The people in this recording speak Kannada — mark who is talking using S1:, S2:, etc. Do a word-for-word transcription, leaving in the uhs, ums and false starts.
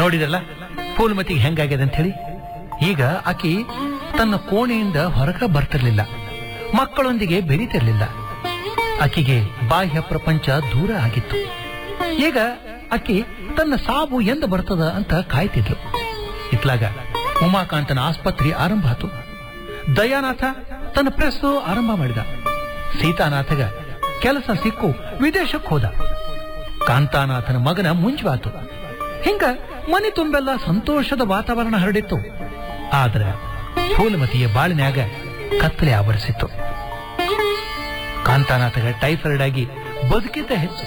S1: ನೋಡಿದಲ್ಲ ಫೂಲ್ಮತಿಗೆ ಹೆಂಗಾಗ್ಯದ ಅಂತ ಹೇಳಿ. ಈಗ ಆಕಿ ತನ್ನ ಕೋಣೆಯಿಂದ ಹೊರಗ ಬರ್ತಿರ್ಲಿಲ್ಲ, ಮಕ್ಕಳೊಂದಿಗೆ ಬೆರೀತಿರ್ಲಿಲ್ಲ. ಆಕಿಗೆ ಬಾಹ್ಯ ಪ್ರಪಂಚ ದೂರ ಆಗಿತ್ತು. ಈಗ ಆಕಿ ತನ್ನ ಸಾವು ಎಂದು ಬರ್ತದ ಅಂತ ಕಾಯ್ತಿದ್ಲು. ಇತ್ಲಾಗ ಉಮಾಕಾಂತನ ಆಸ್ಪತ್ರೆ ಆರಂಭ ಆತು. ದಯಾನಾಥ ತನ್ನ ಪ್ರೆಸ್ ಆರಂಭ ಮಾಡಿದ. ಸೀತಾನಾಥಗ ಕೆಲಸ ಸಿಕ್ಕು ವಿದೇಶಕ್ಕೆ ಹೋದ. ಕಾಂತಾನಾಥನ ಮಗನ ಮುಂಜವಾತು. ಹಿಂಗ ಮನೆ ತುಂಬೆಲ್ಲ ಸಂತೋಷದ ವಾತಾವರಣ ಹರಡಿತ್ತು. ಆದ್ರೆ ಫೂಲಮತಿಯ ಬಾಳಿನ್ಯಾಗ ಕತ್ತಲೆ ಆವರಿಸಿತ್ತು. ಕಾಂತಾನಾಥಗ ಟೈಫಾಯ್ಡ್ ಆಗಿ ಬದುಕಿದ್ದ ಹೆಚ್ಚು.